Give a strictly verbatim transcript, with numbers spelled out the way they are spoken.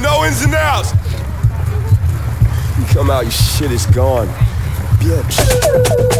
no ins and outs. You come out, your shit is gone, bitch.